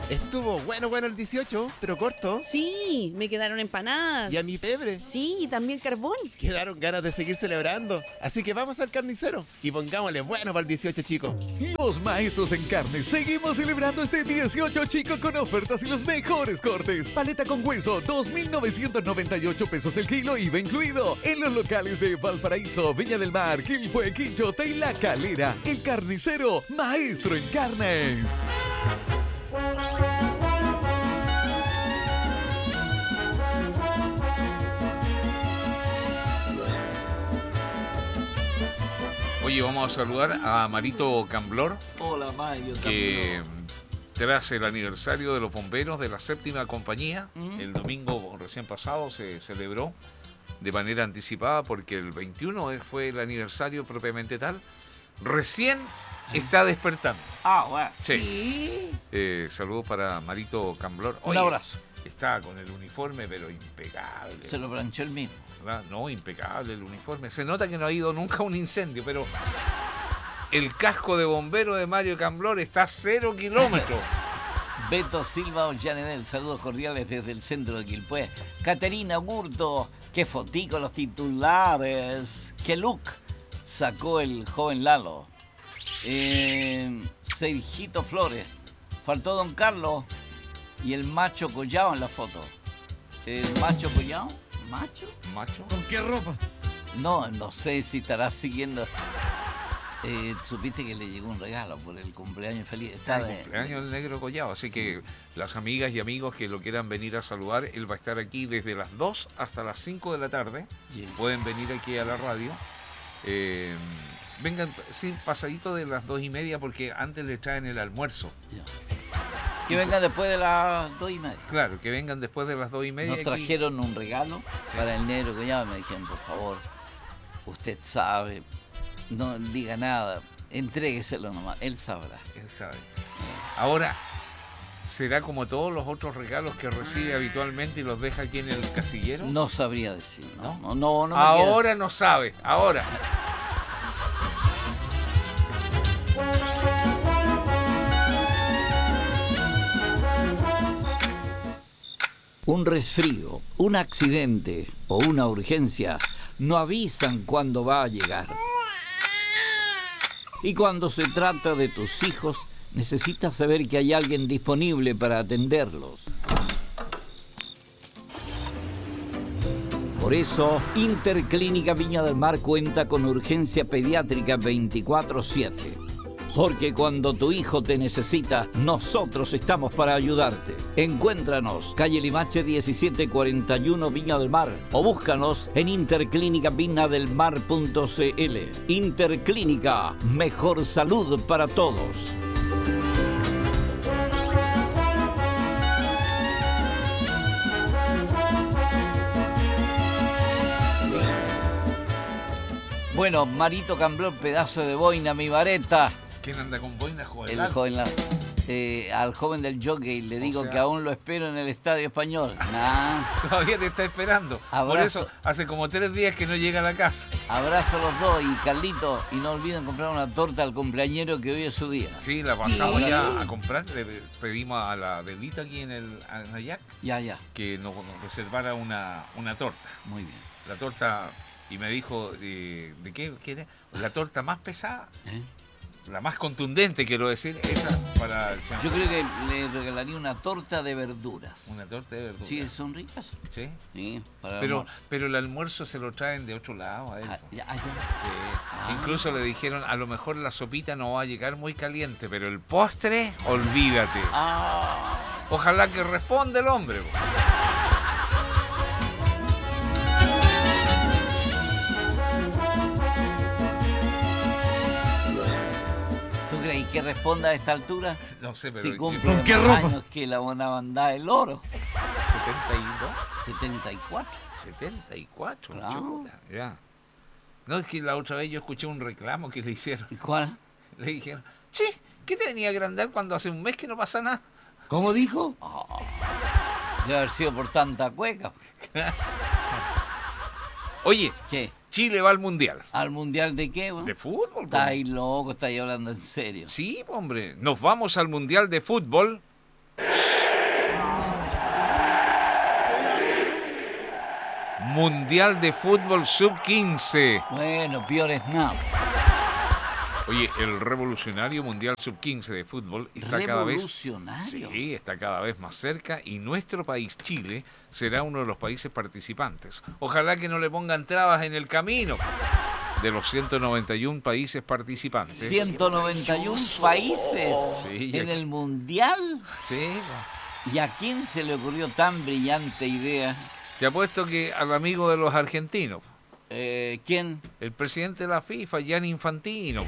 Estuvo bueno el 18, pero corto. Sí, me quedaron empanadas. Y a mi pebre. Sí, y también carbón. Quedaron ganas de seguir celebrando. Así que vamos al carnicero y pongámosle bueno para el 18, chicos. Los maestros en carne seguimos celebrando este 18, chico, con ofertas y los mejores cortes. Paleta con hueso, 2,998 pesos el kilo, IVA incluido. En los locales de Valparaíso, Viña del Mar, Quilpué, Quinchota y La Calera. El carnicero, maestro en carnes. Oye, vamos a saludar a Marito Camblor. Hola, Mario. Que tras el aniversario de los bomberos de la séptima compañía, el domingo recién pasado se celebró de manera anticipada porque el 21 fue el aniversario propiamente tal. Recién está despertando. Bueno. Sí. Saludos para Marito Camblor. Un abrazo. Está con el uniforme, pero impecable. Se lo planchó el mismo. ¿Verdad? No, impecable el uniforme. Se nota que no ha ido nunca a un incendio, pero el casco de bombero de Mario Camblor está a 0 kilómetros. Beto Silva Ollanedel, saludos cordiales desde el centro de Quilpué. Caterina Gurto, qué fotico los titulares. Qué look sacó el joven Lalo. Sergito Flores, faltó Don Carlos y el macho Collao en la foto. ¿El macho Collao? ¿Macho? ¿Macho? ¿Con qué ropa? No sé si estarás siguiendo. Supiste que le llegó un regalo por el cumpleaños feliz. El cumpleaños del negro Collao, así que las amigas y amigos que lo quieran venir a saludar, él va a estar aquí desde las 2 hasta las 5 de la tarde. Yeah. Pueden venir aquí a la radio. Vengan, sí, pasadito de las 2:30 porque antes le traen el almuerzo. Yeah. Que vengan después de las 2:30. Claro, que vengan después de las 2:30. Nos trajeron un regalo para el negro Collao. Me dijeron, por favor, usted sabe, no diga nada, entrégueselo nomás, él sabrá. Él sabe. Ahora, ¿será como todos los otros regalos que recibe habitualmente y los deja aquí en el casillero? No sabría decir, no. No ahora no sabe, ahora. Un resfrío, un accidente o una urgencia no avisan cuándo va a llegar. Y cuando se trata de tus hijos, necesitas saber que hay alguien disponible para atenderlos. Por eso, Interclínica Viña del Mar cuenta con urgencia pediátrica 24/7. Porque cuando tu hijo te necesita, nosotros estamos para ayudarte. Encuéntranos, calle Limache 1741 Viña del Mar, o búscanos en interclínicaviñadelmar.cl. Interclínica, mejor salud para todos. Bueno, Marito Camblor, pedazo de boina, mi vareta. ¿Quién anda con boina, joven? El joven al joven del jockey le digo que aún lo espero en el Estadio Español. Todavía te está esperando. Abrazo. Por eso hace como 3 días que no llega a la casa. Abrazo a los dos y Carlito, y no olviden comprar una torta al cumpleañero que hoy es su día. Sí, la bajamos ya a comprar. Le pedimos a la Delita aquí en el Anayac que nos reservara una torta. Muy bien. La torta, y me dijo, ¿de qué era? La torta más pesada. La más contundente, quiero decir, esa para el señor. Yo creo que le regalaría una torta de verduras. Una torta de verduras. Sí, son ricas. Sí. Sí, para pero el almuerzo se lo traen de otro lado a él. Sí. Incluso le dijeron, a lo mejor la sopita no va a llegar muy caliente, pero el postre, olvídate. Ojalá que responda el hombre. ¿Y que responda a esta altura? No sé, pero... Si cumple más años que la buena banda del oro. 74. 74, claro. Chuta, ya. No, es que la otra vez yo escuché un reclamo que le hicieron. ¿Y cuál? Le dijeron, che, ¿qué te venía a agrandar cuando hace un mes que no pasa nada? ¿Cómo dijo? Debe haber sido por tanta cueca. Oye, ¿qué? Chile va al Mundial. ¿Al Mundial de qué? Bueno? De fútbol. Estáis loco, estáis hablando en serio. Sí, hombre, nos vamos al Mundial de Fútbol Mundial de Fútbol Sub-15. Bueno, peor es nada. Oye, el revolucionario Mundial Sub-15 de fútbol está cada vez... ¿Revolucionario? Sí, está cada vez más cerca y nuestro país, Chile, será uno de los países participantes. Ojalá que no le pongan trabas en el camino. De los 191 países participantes. 191 países Sí, en el Mundial. Sí, ¿Y a quién se le ocurrió tan brillante idea? te apuesto que al amigo de los argentinos, ¿Quién? el presidente de la FIFA, Gianni Infantino.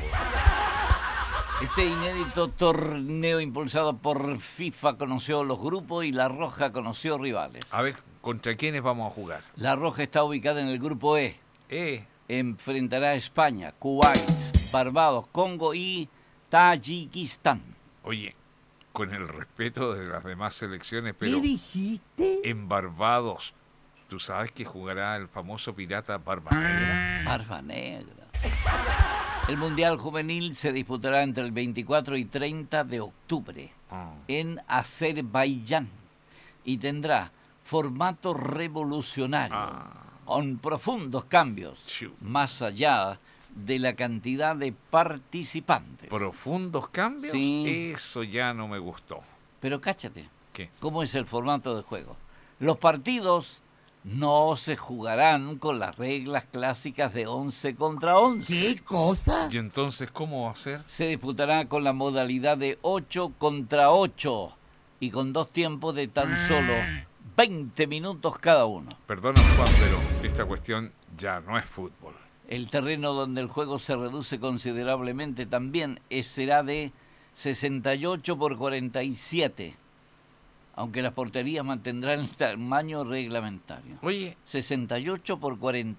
Este inédito torneo impulsado por FIFA conoció los grupos y La Roja conoció rivales. A ver, ¿contra quiénes vamos a jugar? La Roja está ubicada en el grupo E. Eh, Enfrentará a España, Kuwait, Barbados, Congo y Tayikistán. Oye, con el respeto de las demás selecciones, pero en Barbados, ¿tú sabes que jugará el famoso pirata Barba Negra? Barba Negra. El Mundial Juvenil se disputará entre el 24 y 30 de octubre en Azerbaiyán y tendrá formato revolucionario con profundos cambios Chu. más allá de la cantidad de participantes. ¿Profundos cambios? Sí. Eso ya no me gustó. Pero cáchate, ¿Qué? ¿cómo es el formato de juego? Los partidos no se jugarán con las reglas clásicas de 11 contra 11. ¿Qué cosa? ¿Y entonces cómo va a ser? Se disputará con la modalidad de 8 contra 8 y con 2 tiempos de tan solo 20 minutos cada uno. Perdona, Juan, pero esta cuestión ya no es fútbol. El terreno donde el juego se reduce considerablemente también será de 68 por 47, aunque las porterías mantendrán el tamaño reglamentario. Oye, 68 por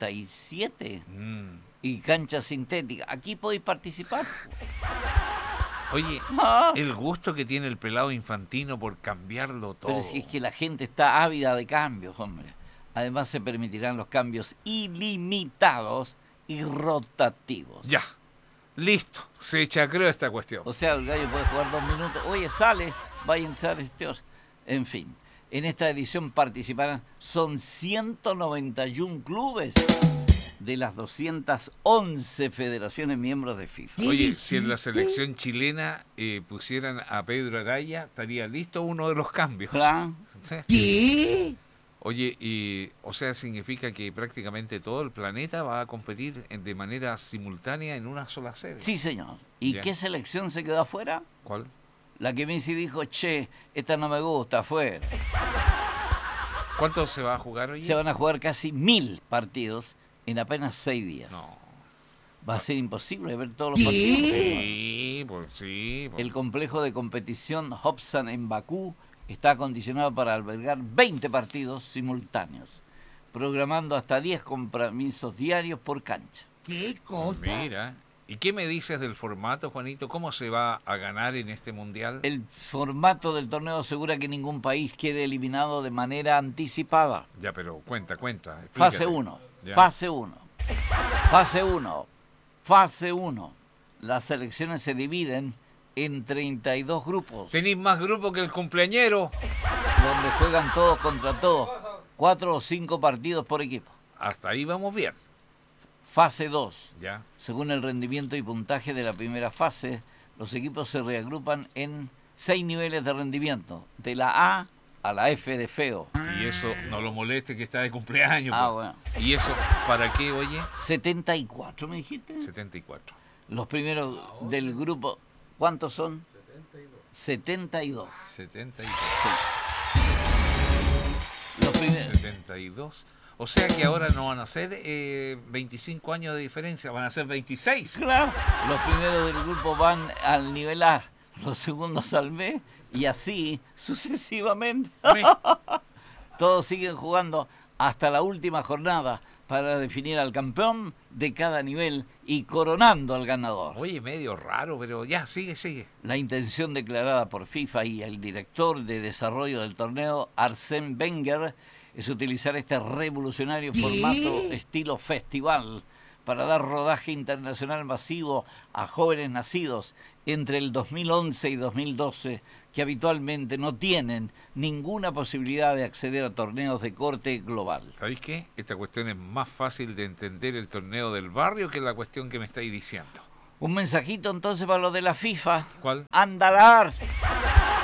47 y cancha sintética. Aquí podéis participar. oye, el gusto que tiene el pelado Infantino por cambiarlo todo. Pero si es que la gente está ávida de cambios, hombre. Además se permitirán los cambios ilimitados y rotativos. Ya, listo, se chacreó esta cuestión. O sea, el gallo puede jugar 2 minutos. Oye, sale, va a entrar este otro. En fin, en esta edición participarán, son 191 clubes de las 211 federaciones miembros de FIFA. Oye, si en la selección chilena pusieran a Pedro Araya, estaría listo uno de los cambios. ¿Verdad? Sí. ¿Qué? Oye, o sea, significa que prácticamente todo el planeta va a competir de manera simultánea en una sola sede. Sí, señor. ¿Y Ya. qué selección se quedó afuera? ¿Cuál? La que Messi dijo, che, esta no me gusta, afuera. ¿Cuánto se va a jugar hoy? Se van a jugar casi 1000 partidos en apenas 6 días. No. Va a ser imposible ver todos los partidos. Sí, pues sí. Pues. El complejo de competición Hobsan en Bakú está acondicionado para albergar 20 partidos simultáneos, programando hasta 10 compromisos diarios por cancha. ¿Qué cosa? Mira. ¿Y qué me dices del formato, Juanito? ¿Cómo se va a ganar en este mundial? El formato del torneo asegura que ningún país quede eliminado de manera anticipada. Ya, pero cuenta. Fase explícate. 1, Ya. fase 1, fase 1, fase 1. Las selecciones se dividen en 32 grupos, Tenéis más grupo que el cumpleañero. donde juegan todos contra todos, 4 o 5 partidos por equipo. Hasta ahí vamos bien. Fase 2. Ya. Según el rendimiento y puntaje de la primera fase, los equipos se reagrupan en 6 niveles de rendimiento, de la A a la F de feo. Y eso no lo moleste que está de cumpleaños. Ah, po. bueno. ¿Y eso para qué, oye? 74, ¿me dijiste? 74. Los primeros del grupo, ¿cuántos son? 72. 72. Los primeros. 72. O sea que ahora no van a ser 25 años de diferencia, van a ser 26. Claro. Los primeros del grupo van al nivel A, los segundos al B y así sucesivamente. Me- Todos siguen jugando hasta la última jornada para definir al campeón de cada nivel y coronando al ganador. Oye, medio raro, pero ya, sigue. La intención declarada por FIFA y el director de desarrollo del torneo, Arsène Wenger, es utilizar este revolucionario formato estilo festival para dar rodaje internacional masivo a jóvenes nacidos entre el 2011 y 2012 que habitualmente no tienen ninguna posibilidad de acceder a torneos de corte global. ¿Sabéis qué? Esta cuestión es más fácil de entender el torneo del barrio que la cuestión que me estáis diciendo. Un mensajito entonces para lo de la FIFA. ¿Cuál? ¡Andalar!